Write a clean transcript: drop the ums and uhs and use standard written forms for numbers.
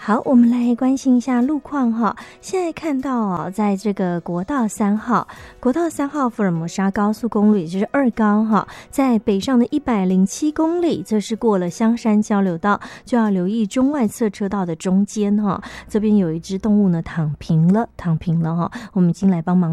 好，我们来关心一下路况哈。现在看到在这个国道3号福尔摩沙高速公路，也就是二高哈，在北上的107公里，这是过了香山交流道，就要留意中外侧车道的中间哈。这边有一只动物呢躺平了哈，我们已经来帮忙